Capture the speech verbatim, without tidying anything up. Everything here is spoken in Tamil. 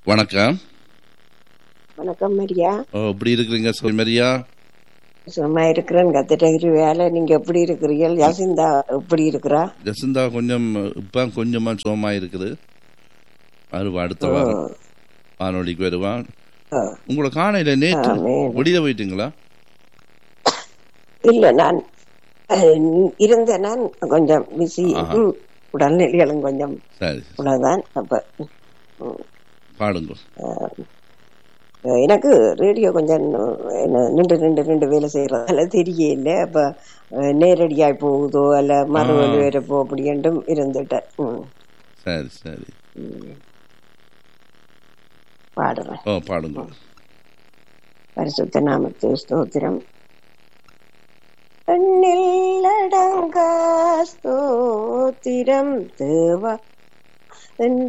வணக்கம். வணக்கம் மரியா. ஓ, எப்படி இருக்கிறீங்க மரியா? சும்மா இருக்கிறேன் கத்துட்டு வேலை. நீங்க எப்படி இருக்கிறீர்கள்? யசிந்தா எப்படி இருக்கிறா? ஜசிந்தா கொஞ்சம் இப்ப கொஞ்சமா சுகமா இருக்குது. வருவா அடுத்த வாரம் வானொலிக்கு வருவான். உங்களை காணையில நேற்று வெளியில போயிட்டீங்களா? இல்ல, நான் இருந்த நான் கொஞ்சம் பிஸி, உடல்நிலைகளும் கொஞ்சம் உள்ளதான். அப்ப பாடுங்க. எனக்கு ரேடியோ கொஞ்சம் நின்று நின்று நின்று வேலை செய்யறதால தெரியல. அப்ப நேரடியாய் போகுதோ அல்ல மறுவலி வேற போ அப்படி என்றும் இருந்துட்டேன். சரி சரி, பாடுறேன். ஓ பாடுங்க. பரிசுத்த நாமத்து ஸ்தோத்திரம். எண்ணில் அடங்கா ஸ்தோத்திரம் தேவா